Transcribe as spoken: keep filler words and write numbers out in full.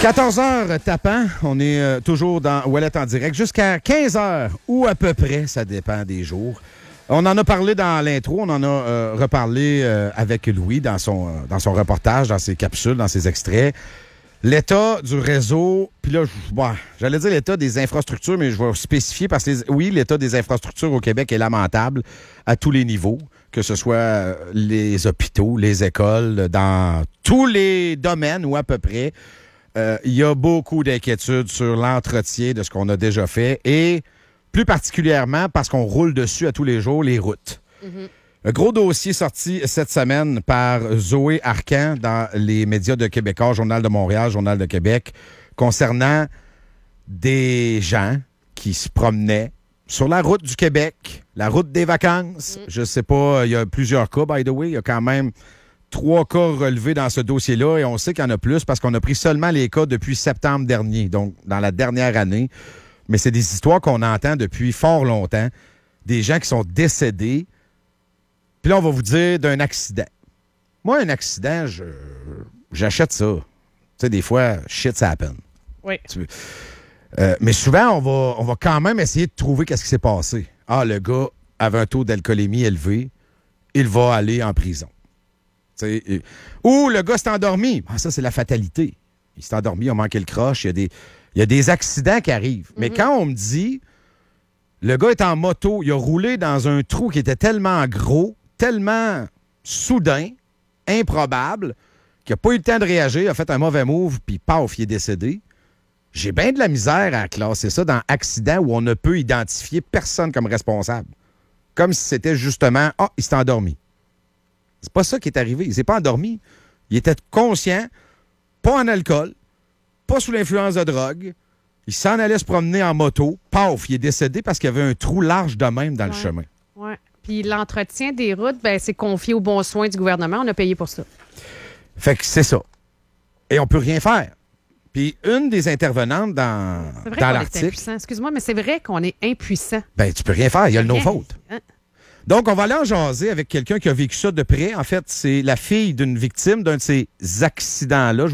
quatorze heures tapant, on est euh, toujours dans Ouellet en direct jusqu'à quinze heures ou à peu près, ça dépend des jours. On en a parlé dans l'intro, on en a euh, reparlé euh, avec Louis dans son, euh, dans son reportage, dans ses capsules, dans ses extraits. L'état du réseau, puis là, bon, j'allais dire l'état des infrastructures, mais je vais spécifier parce que, les, oui, l'état des infrastructures au Québec est lamentable à tous les niveaux, que ce soit les hôpitaux, les écoles, dans tous les domaines ou à peu près. Euh, il y a beaucoup d'inquiétudes sur l'entretien de ce qu'on a déjà fait et plus particulièrement parce qu'on roule dessus à tous les jours, les routes. Mm-hmm. Un gros dossier sorti cette semaine par Zoé Arcan dans les médias de Québécois, Journal de Montréal, Journal de Québec, concernant des gens qui se promenaient sur la route du Québec, la route des vacances. Mm. Je sais pas, il y a plusieurs cas, by the way. Il y a quand même trois cas relevés dans ce dossier-là et on sait qu'il y en a plus parce qu'on a pris seulement les cas depuis septembre dernier, donc dans la dernière année. Mais c'est des histoires qu'on entend depuis fort longtemps. Des gens qui sont décédés. Puis là, on va vous dire d'un accident. Moi, un accident, je, j'achète ça. Tu sais, des fois, shit's happen. Oui. Tu, euh, mais souvent, on va, on va quand même essayer de trouver qu'est-ce qui s'est passé. Ah, le gars avait un taux d'alcoolémie élevé. Il va aller en prison. T'sais, et, ou le gars s'est endormi. Ah, ça, c'est la fatalité. Il s'est endormi, il a manqué le croche. Il y a des, il y a des accidents qui arrivent. Mm-hmm. Mais quand on me dit, le gars est en moto, il a roulé dans un trou qui était tellement gros, tellement soudain, improbable, qu'il n'a pas eu le temps de réagir, il a fait un mauvais move, puis paf, il est décédé. J'ai bien de la misère à classer ça dans accident où on ne peut identifier personne comme responsable. Comme si c'était justement, ah, il s'est endormi. C'est pas ça qui est arrivé. Il s'est pas endormi. Il était conscient, pas en alcool, pas sous l'influence de drogue. Il s'en allait se promener en moto. Paf, il est décédé parce qu'il y avait un trou large de même dans ouais. le chemin. Oui. Puis l'entretien des routes, ben, c'est confié aux bons soins du gouvernement. On a payé pour ça. Fait que c'est ça. Et on peut rien faire. Puis une des intervenantes dans, c'est vrai dans qu'on l'article... est impuissant. Excuse-moi, mais c'est vrai qu'on est impuissant. Ben, tu peux rien faire. Il y a le Rien. no-faute. Hein? Donc, on va aller en jaser avec quelqu'un qui a vécu ça de près. En fait, c'est la fille d'une victime d'un de ces accidents-là.